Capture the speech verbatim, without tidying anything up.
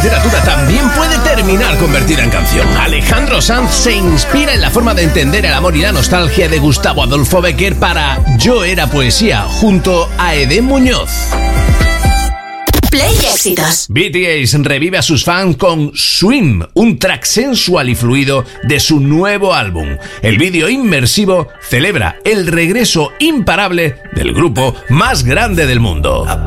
literatura también puede terminar convertida en canción. Alejandro Sanz se inspira en la forma de entender el amor y la nostalgia de Gustavo Adolfo Bécquer para Yo era poesía, junto a Edén Muñoz. Play Éxitos. B T S revive a sus fans con Swim, un track sensual y fluido de su nuevo álbum. El vídeo inmersivo celebra el regreso imparable del grupo más grande del mundo.